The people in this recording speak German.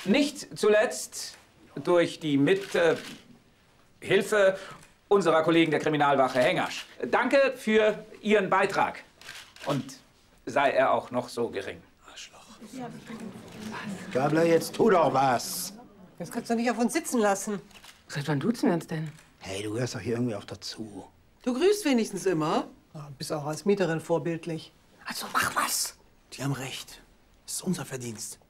Nicht zuletzt durch die Mithilfe unserer Kollegen der Kriminalwache Hengersch. Danke für Ihren Beitrag. Und sei er auch noch so gering. Arschloch. Gabler, jetzt tu doch was. Das kannst du nicht auf uns sitzen lassen. Seit wann duzen wir uns denn? Hey, du gehörst doch hier irgendwie auch dazu. Du grüßt wenigstens immer. Ja, bist auch als Mieterin vorbildlich. Also mach was. Die haben recht. Das ist unser Verdienst.